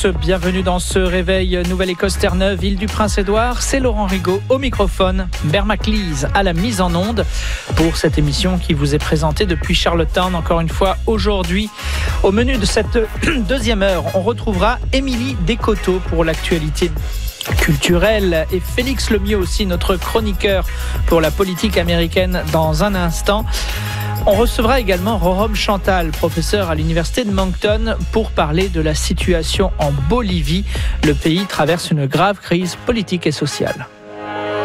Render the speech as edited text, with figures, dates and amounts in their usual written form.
tous, bienvenue dans ce réveil Nouvelle-Écosse Terre-Neuve, île du Prince-Édouard. C'est Laurent Rigaud au microphone, Bert Maclise à la mise en onde pour cette émission qui vous est présentée depuis Charlottetown. Encore une fois, aujourd'hui, au menu de cette deuxième heure, on retrouvera Émilie Descoteaux pour l'actualité culturelle et Félix Lemieux aussi, notre chroniqueur pour la politique américaine dans un instant. On recevra également Rorom Chantal, professeur à l'université de Moncton, pour parler de la situation en Bolivie. Le pays traverse une grave crise politique et sociale.